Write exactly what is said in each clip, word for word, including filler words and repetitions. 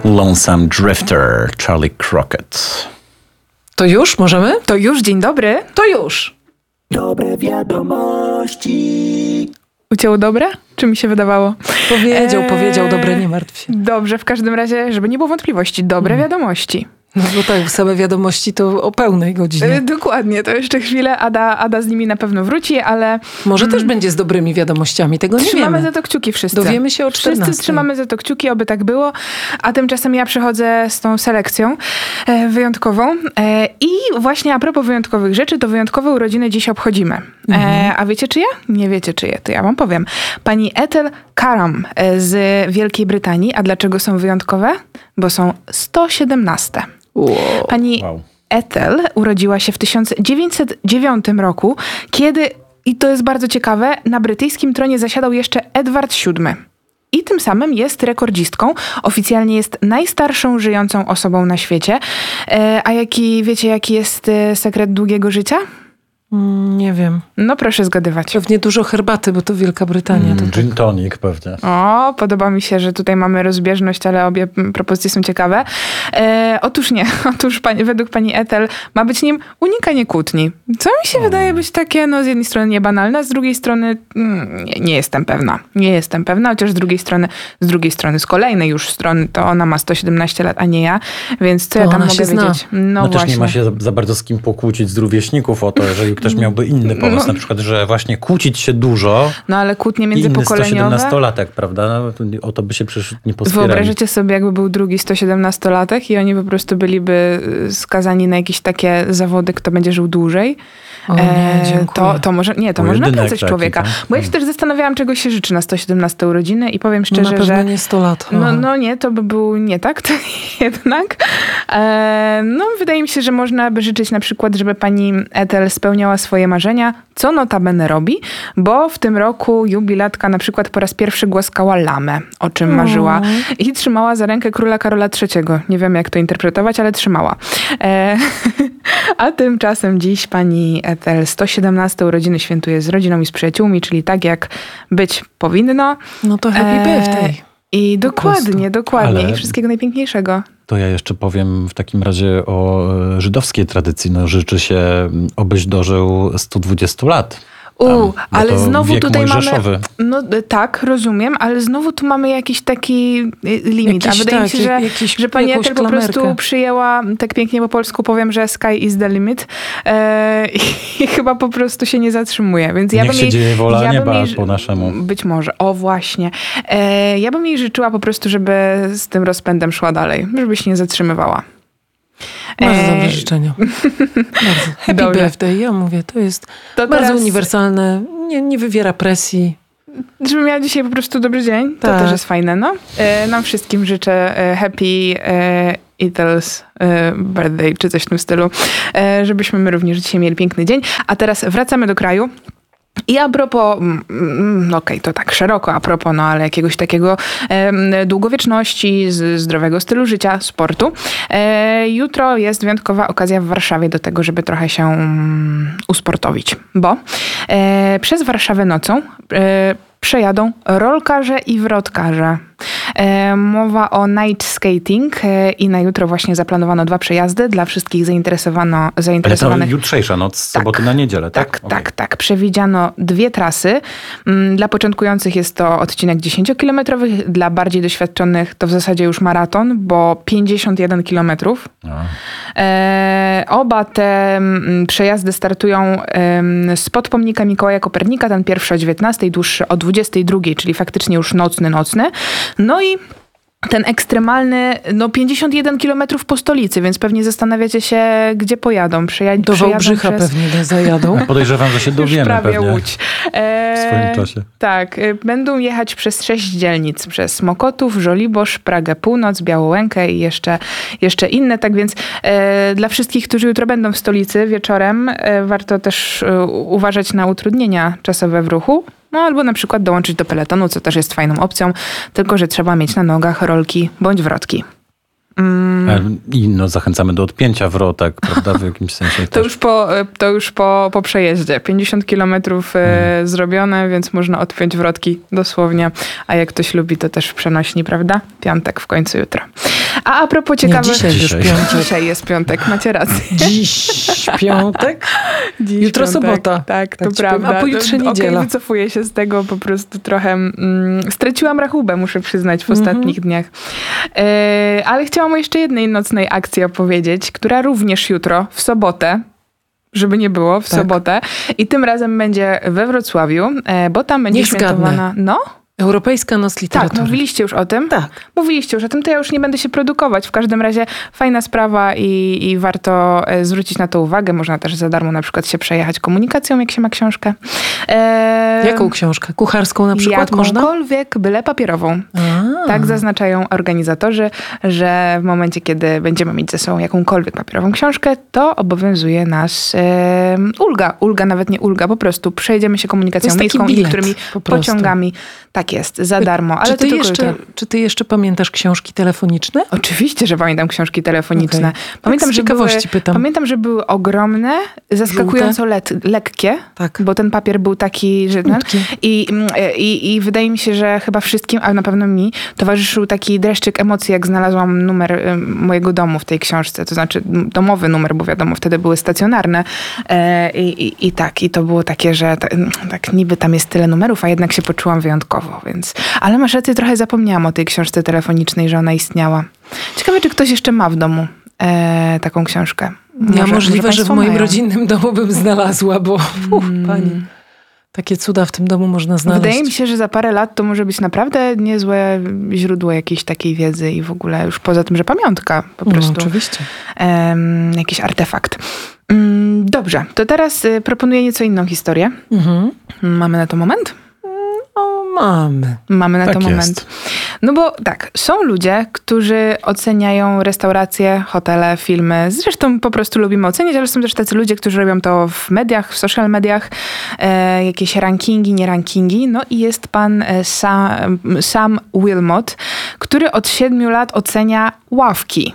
Lonesome Drifter, Charlie Crockett. To już możemy? To już, dzień dobry. To już. Dobre wiadomości. Ucięło dobre? Czy mi się wydawało? Powiedział, eee, powiedział, dobre, nie martw się. Dobrze, w każdym razie, żeby nie było wątpliwości, dobre hmm. wiadomości. No bo tak, same wiadomości to o pełnej godzinie. E, dokładnie, to jeszcze chwilę. Ada, Ada z nimi na pewno wróci, ale... Może mm, też będzie z dobrymi wiadomościami, tego nie trzymamy wiemy. Trzymamy za to kciuki wszyscy. Dowiemy się o czternastej. Wszyscy trzymamy za to kciuki, oby tak było. A tymczasem ja przychodzę z tą selekcją e, wyjątkową. E, I właśnie a propos wyjątkowych rzeczy, to wyjątkowe urodziny dziś obchodzimy. Mhm. E, a wiecie czyje? Nie wiecie czyje, to ja wam powiem. Pani Ethel Karam z Wielkiej Brytanii. A dlaczego są wyjątkowe? Bo są sto siedemnaste. Wow. Pani wow. Ethel urodziła się w tysiąc dziewięćset dziewiątym roku, kiedy, i to jest bardzo ciekawe, na brytyjskim tronie zasiadał jeszcze Edward siódmy. I tym samym jest rekordzistką. Oficjalnie jest najstarszą żyjącą osobą na świecie. E, a jaki, wiecie, jaki jest sekret długiego życia? Nie wiem. No proszę zgadywać. Pewnie dużo herbaty, bo to Wielka Brytania. Mm, to gin tak. tonic pewnie. O, podoba mi się, że tutaj mamy rozbieżność, ale obie propozycje są ciekawe. E, otóż nie. Otóż pani, według pani Ethel ma być nim unikanie kłótni. Co mi się mm. wydaje być takie, no z jednej strony niebanalne, z drugiej strony mm, nie, nie jestem pewna. Nie jestem pewna, chociaż z drugiej strony, z drugiej strony, z kolejnej już strony, to ona ma sto siedemnaście lat, a nie ja, więc co to ja tam mogę się wiedzieć? Zna. No, no właśnie. też nie ma się za, za bardzo z kim pokłócić z rówieśników o to, jeżeli ktoś miałby inny pomysł, no. na przykład, że właśnie kłócić się dużo. No ale kłótnie międzypokoleniowe. Inny sto siedemnastolatek, prawda? No, o to by się przecież nie pospierali. Wyobraźcie sobie, jakby był drugi sto siedemnastolatek i oni po prostu byliby skazani na jakieś takie zawody, kto będzie żył dłużej. O nie, dziękuję. To, to może, nie, to może nakręcać człowieka. Tak? Bo ja się też zastanawiałam, czego się życzy na sto siedemnaste urodziny i powiem szczerze, no na pewno że... nie sto lat. No, no nie, to by był nie tak, to jednak. E, no wydaje mi się, że można by życzyć na przykład, żeby pani Ethel spełniała swoje marzenia, co notabene robi, bo w tym roku jubilatka na przykład po raz pierwszy głaskała lamę, o czym o. marzyła. I trzymała za rękę króla Karola trzeciego. Nie wiem, jak to interpretować, ale trzymała. E, a tymczasem dziś pani Ethel sto siedemnaste urodziny świętuje z rodziną i z przyjaciółmi, czyli tak jak być powinno. No to happy e, birthday. I dokładnie, dokładnie. Ale I wszystkiego najpiękniejszego. To ja jeszcze powiem w takim razie o żydowskiej tradycji. No, życzy się, obyś dożył stu dwudziestu lat. U, ale znowu tutaj mojżeszowy. mamy... No tak, rozumiem, ale znowu tu mamy jakiś taki limit. Jakiś, A wydaje tak, mi się, że, jakiś, że pani Ethel po prostu przyjęła, tak pięknie po polsku powiem, że sky is the limit e, i, i chyba po prostu się nie zatrzymuje. Więc ja Niech bym się jej, dzieje wola ja nieba jej, po naszemu. Być może. O właśnie. E, ja bym jej życzyła po prostu, żeby z tym rozpędem szła dalej. Żeby się nie zatrzymywała. Bardzo e... dobre życzenia. Bardzo. Happy Dobrze. birthday, ja mówię, to jest to bardzo teraz... uniwersalne, nie, nie wywiera presji. Żeby miała dzisiaj po prostu dobry dzień, to tak. też jest fajne, no. E, nam wszystkim życzę e, happy e, Ethel's e, birthday, czy coś w tym stylu, e, żebyśmy my również dzisiaj mieli piękny dzień. A teraz wracamy do kraju. I a propos, no okej, okay, to tak szeroko a propos, no ale jakiegoś takiego e, długowieczności, z zdrowego stylu życia, sportu. E, jutro jest wyjątkowa okazja w Warszawie do tego, żeby trochę się um, usportowić, bo e, przez Warszawę nocą e, przejadą rolkarze i wrotkarze. E, mowa o night skating e, i na jutro właśnie zaplanowano dwa przejazdy dla wszystkich zainteresowano, zainteresowanych. Ale to jutrzejsza noc, z soboty tak, na niedzielę, tak? Tak, okay. tak, tak. Przewidziano dwie trasy. Dla początkujących jest to odcinek dziesięciokilometrowy, dla bardziej doświadczonych to w zasadzie już maraton, bo pięćdziesiąt jeden kilometrów. E, oba te m, przejazdy startują em, spod pomnika Mikołaja Kopernika, ten pierwszy o dziewiętnastej, dłuższy o dwudziestej drugiej, czyli faktycznie już nocny, nocny. No i ten ekstremalny, no pięćdziesiąt jeden kilometrów po stolicy, więc pewnie zastanawiacie się, gdzie pojadą. Przyja- Do Wałbrzycha przez... pewnie zajadą. Podejrzewam, że się dowiemy prawie pewnie Łódź. E, w swoim czasie. Tak, będą jechać przez sześć dzielnic. Przez Mokotów, Żoliborz, Pragę Północ, Białołękę i jeszcze, jeszcze inne. Tak więc e, dla wszystkich, którzy jutro będą w stolicy wieczorem, e, warto też e, uważać na utrudnienia czasowe w ruchu. No albo na przykład dołączyć do peletonu, co też jest fajną opcją, tylko że trzeba mieć na nogach rolki bądź wrotki. Mm. I no, zachęcamy do odpięcia wrotek, prawda, w jakimś sensie. To już po, to już po, po przejeździe. pięćdziesiąt kilometrów hmm. zrobione, więc można odpiąć wrotki dosłownie. A jak ktoś lubi, to też w przenośni, prawda? Piątek w końcu jutro. A a propos ciekawych... Nie, dzisiaj, dzisiaj. już piątek. Dzisiaj jest piątek, macie rację. Dziś piątek? Dziś Jutro piątek. sobota. Tak, to tak prawda. A pojutrze niedziela. Okej, wycofuję się z tego, po prostu trochę mm, straciłam rachubę, muszę przyznać, w Mhm. ostatnich dniach. E, ale chciałam o jeszcze jednej nocnej akcji opowiedzieć, która również jutro, w sobotę, żeby nie było, w Tak. sobotę. I tym razem będzie we Wrocławiu, e, bo tam będzie Niech świętowana... zgadnę. No? Europejska Noc Literatury. Tak, mówiliście już o tym? Tak. Mówiliście już o tym, to ja już nie będę się produkować. W każdym razie fajna sprawa i, i warto e, zwrócić na to uwagę. Można też za darmo na przykład się przejechać komunikacją, jak się ma książkę. E, Jaką książkę? Kucharską na przykład można? Jakąkolwiek, byle papierową. A. Tak zaznaczają organizatorzy, że w momencie, kiedy będziemy mieć ze sobą jakąkolwiek papierową książkę, to obowiązuje nas e, ulga. Ulga, nawet nie ulga, po prostu przejdziemy się komunikacją To jest taki miejską i bilet, niektórymi po prostu. pociągami. Tak jest, za darmo. Ale Czy to ty, tylko jeszcze, jutro. czy ty jeszcze pamiętasz książki telefoniczne? Oczywiście, że pamiętam książki telefoniczne. Okay. Pamiętam, tak z że były, ciekawości pytam. pamiętam, że były ogromne, zaskakująco let, lekkie, Tak. bo ten papier był taki, że Krótki. i, i, i wydaje mi się, że chyba wszystkim, ale na pewno mi, towarzyszył taki dreszczyk emocji, jak znalazłam numer y, mojego domu w tej książce, to znaczy domowy numer, bo wiadomo, wtedy były stacjonarne. E, i, i, I tak, i to było takie, że ta, tak niby tam jest tyle numerów, a jednak się poczułam wyjątkowo, więc... Ale masz rację, trochę zapomniałam o tej książce telefonicznej, że ona istniała. Ciekawe, czy ktoś jeszcze ma w domu e, taką książkę. Ja Może- możliwe, może że w państwo moim mają. rodzinnym domu bym znalazła, bo uch, pani, takie cuda w tym domu można znaleźć. Wydaje mi się, że za parę lat to może być naprawdę niezłe źródło jakiejś takiej wiedzy i w ogóle już poza tym, że pamiątka po No, prostu. oczywiście. Em, jakiś artefakt. Mm, dobrze, to teraz y, proponuję nieco inną historię. Mhm. Mamy na to moment? O, mamy. Mamy na Tak to jest. moment. No bo tak, są ludzie, którzy oceniają restauracje, hotele, filmy. Zresztą po prostu lubimy oceniać, ale są też tacy ludzie, którzy robią to w mediach, w social mediach, e, jakieś rankingi, nie rankingi. No i jest pan e, Sam, Sam Wilmot, który od siedmiu lat ocenia ławki.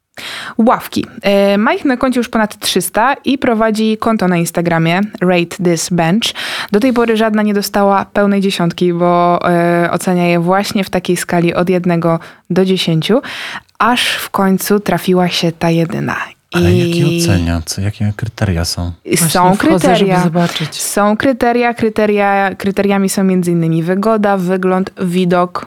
Ławki. E, Ma ich na koncie już ponad trzysta i prowadzi konto na Instagramie Rate This Bench. Do tej pory żadna nie dostała pełnej dziesiątki, bo e, ocenia je właśnie w takiej skali od jednego do dziesięciu, aż w końcu trafiła się ta jedyna. Ale I jakie ocenia? Co, jakie kryteria są? Są Właśnie wchodzę, kryteria. żeby zobaczyć. Są kryteria. kryteria. Kryteriami są między innymi wygoda, wygląd, widok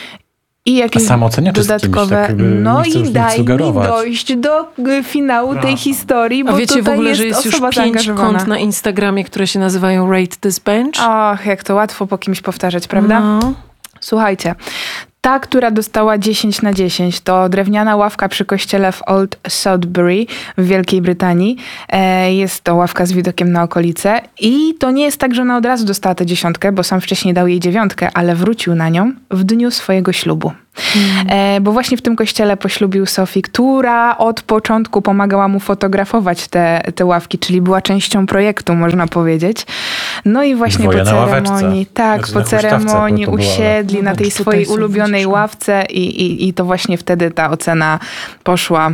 i jakieś A sam ocenia, czy z kimś? dodatkowe. Tak jakby No nie chcę już i nic daj mi sugerować. dojść do y, finału tej historii, bo A wiecie w tutaj ogóle, jest że jest już osoba pięć zaangażowana. kont na Instagramie, które się nazywają Rate This Bench? Och, jak to łatwo po kimś powtarzać, prawda? No. Słuchajcie, ta, która dostała dziesięć na dziesięć, to drewniana ławka przy kościele w Old Sudbury w Wielkiej Brytanii. E, Jest to ławka z widokiem na okolice i to nie jest tak, że ona od razu dostała tę dziesiątkę, bo sam wcześniej dał jej dziewiątkę, ale wrócił na nią w dniu swojego ślubu. E, bo właśnie w tym kościele poślubił Sophie, która od początku pomagała mu fotografować te, te ławki, czyli była częścią projektu, można powiedzieć. No i właśnie Dwoje po na ławeczce. ceremonii, tak, Znaczy po na huśtawce, ceremonii bo to była- usiedli na tej Zobacz, tutaj swojej są, ulubionej widzisz, no. ławce i, i, i to właśnie wtedy ta ocena poszła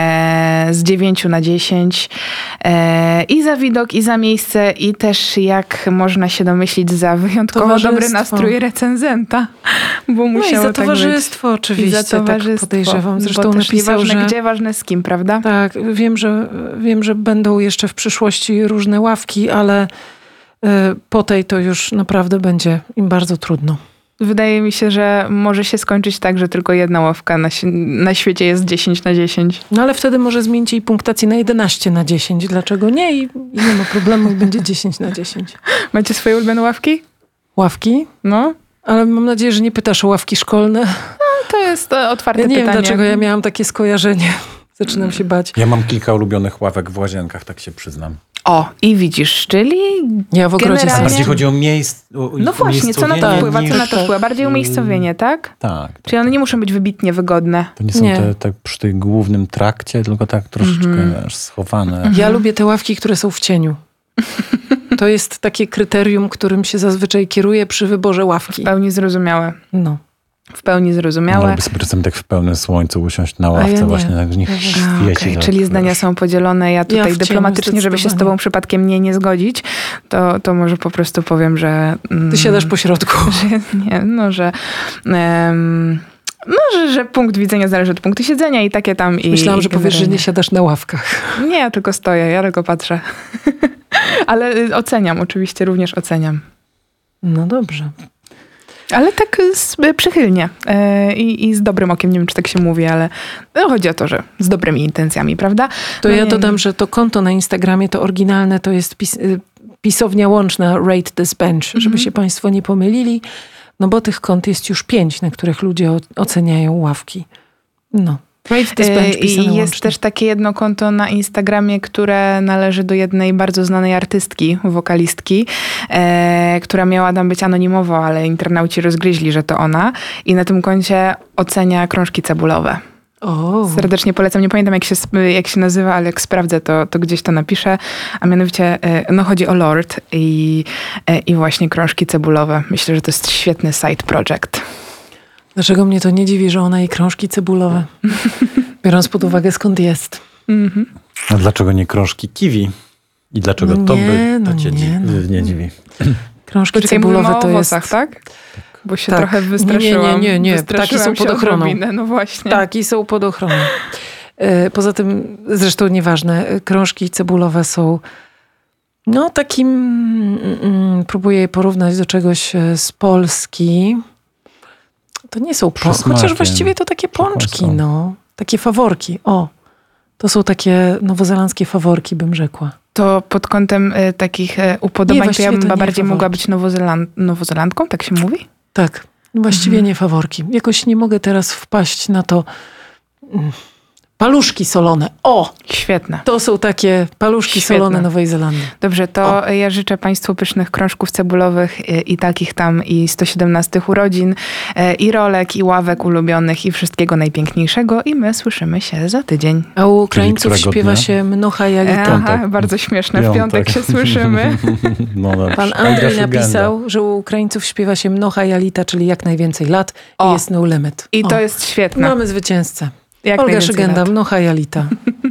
e, z dziewięciu na dziesięć. E, I za widok, i za miejsce, i też, jak można się domyślić, za wyjątkowo dobry Towarzystwo. nastrój recenzenta, bo No i musiało za tak towarzystwo być. oczywiście, I za tak towarzystwo. podejrzewam. Zresztą bo też napisał, nieważne że... gdzie, ważne z kim, prawda? Tak, wiem że, wiem, że będą jeszcze w przyszłości różne ławki, ale y, po tej to już naprawdę będzie im bardzo trudno. Wydaje mi się, że może się skończyć tak, że tylko jedna ławka na, si- na świecie jest dziesięć na dziesięć. No ale wtedy może zmienić jej punktację na jedenaście na dziesięć. Dlaczego nie? I, i nie ma problemu i będzie dziesięć na dziesięć. Macie swoje ulubione ławki? Ławki? No. Ale mam nadzieję, że nie pytasz o ławki szkolne. To jest e, otwarte Ja nie pytanie. wiem, dlaczego ja miałam takie skojarzenie. Zaczynam się bać. Ja mam kilka ulubionych ławek w Łazienkach, tak się przyznam. O, i widzisz, czyli Ja w ogrodzie Generalnie- sam. Bardziej chodzi o miejsce. O no właśnie, co na to umiejscowienie wpływa, co na niż- to wpływa? Bardziej umiejscowienie, tak? Tak. tak. Czyli one nie muszą być wybitnie wygodne. To nie są Nie. te tak przy tej głównym trakcie, tylko tak troszeczkę Mhm. wiesz, schowane. Ja lubię te ławki, które są w cieniu. To jest takie kryterium, którym się zazwyczaj kieruję przy wyborze W ławki. pełni zrozumiałe. No. w pełni zrozumiałe. Mogłoby sobie czasem tak w pełnym słońcu usiąść na ławce, ja właśnie tak, że niech świeci. Okay, tak, czyli zdania wiesz. są podzielone. Ja tutaj Ja w dyplomatycznie, cieniu, żeby się z tobą przypadkiem nie, nie zgodzić, to, to może po prostu powiem, że... Mm, Ty siadasz po środku. Że, nie, no, że... Um, no, że, że punkt widzenia zależy od punktu siedzenia i takie tam... I, Myślałam, i że powiesz, że nie siadasz na ławkach. Nie, ja tylko stoję, ja tylko patrzę. Ale oceniam, oczywiście również oceniam. No dobrze. Ale tak z, przychylnie yy, i, i z dobrym okiem, nie wiem, czy tak się mówi, ale no, chodzi o to, że z dobrymi intencjami, prawda? To no, ja nie, dodam, nie. że to konto na Instagramie, to oryginalne, to jest pis, y, pisownia łączna Rate This Bench, żeby Mhm. się państwo nie pomylili, no bo tych kont jest już pięć, na których ludzie o, oceniają ławki. No. Rate This Bench Yy, pisane I jest łącznie. też takie jedno konto na Instagramie, które należy do jednej bardzo znanej artystki, wokalistki, e, która miała tam być anonimowo, ale internauci rozgryźli, że to ona. I na tym koncie ocenia krążki cebulowe. O. Serdecznie polecam. Nie pamiętam, jak się, jak się nazywa, ale jak sprawdzę, to, to gdzieś to napiszę. A mianowicie, e, no chodzi o Lord i, e, i właśnie krążki cebulowe. Myślę, że to jest świetny side project. Dlaczego mnie to nie dziwi, że ona jej krążki cebulowe, biorąc pod uwagę skąd jest. Mhm. A dlaczego nie krążki kiwi? I dlaczego No to nie, by no to cię nie, dzi- no nie dziwi? Krążki Poczekaj, mówimy cebulowe o to owocach, jest... tak? Bo się Tak. trochę Nie, nie, wystraszyłam. nie, nie, nie. Wystraszyłam Ptaki są się pod ochroną. odrobinę, no właśnie. Tak, i są pod ochroną. E, Poza tym, zresztą nieważne, krążki cebulowe są no takim, mm, mm, próbuję je porównać do czegoś e, z Polski. To nie są pączki, chociaż Przysmakiem. właściwie to takie pączki, są. no. Takie faworki, o. To są takie nowozelandzkie faworki, bym rzekła. To pod kątem y, takich y, Nie, upodobań, to właściwie ja bym to chyba nie bardziej faworki. mogła być nowozelan- nowozelandką, tak się mówi? Tak, właściwie nie faworki. Jakoś nie mogę teraz wpaść na to. Mm, Paluszki solone. O! Świetne. To są takie paluszki Świetne. solone Nowej Zelandii. Dobrze, to ja życzę Państwu pysznych krążków cebulowych i, i takich tam i sto siedemnastych urodzin, e, i rolek, i ławek ulubionych, i wszystkiego najpiękniejszego i my słyszymy się za tydzień. A u Ukraińców którego śpiewa dnia? się Mnocha Jalita. Aha, piątek. bardzo śmieszne. W Piątek. piątek się słyszymy. No dobrze. Pan Olga Andrzej Szugenda. napisał, że u Ukraińców śpiewa się Mnocha Jalita, czyli jak najwięcej lat i O. jest no limit. I O. to jest świetne. Mamy zwycięzcę. Jak Olga najwięcej Szygenda, lat. Mnocha Jalita.